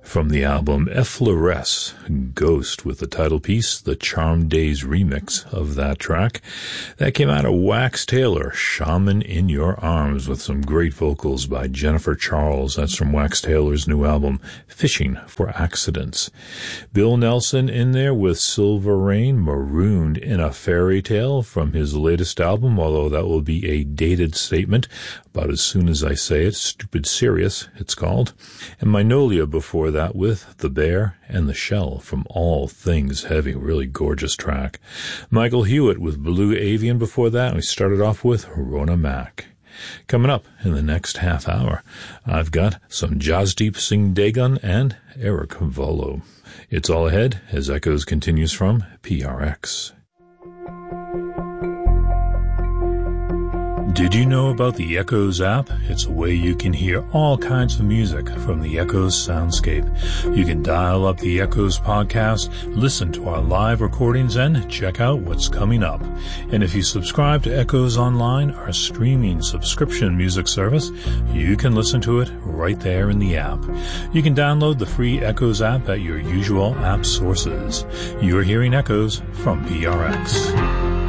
From the album Effleuresse, Ghost, with the title piece, the Charmed Days remix of that track. That came out of Wax Taylor, Shaman in Your Arms, with some great vocals by Jennifer Charles. That's from Wax Taylor's new album, Fishing for Accidents. Bill Nelson in there with Silver Rain, Marooned in a Fairy Tale, from his latest album, although that will be a dated statement about as soon as I say it. Stupid Serious, it's called. And Magnolia before that with The Bear and the Shell from All Things Heavy. Really gorgeous track. Michael Hewitt with Blue Avian before that. And we started off with Rona Mack. Coming up in the next half hour, I've got some Jasdeep Singh Dagon and Eric Volo. It's all ahead as Echoes continues from PRX. Did you know about the Echoes app? It's a way you can hear all kinds of music from the Echoes soundscape. You can dial up the Echoes podcast, listen to our live recordings, and check out what's coming up. And if you subscribe to Echoes Online, our streaming subscription music service, you can listen to it right there in the app. You can download the free Echoes app at your usual app sources. You're hearing Echoes from PRX.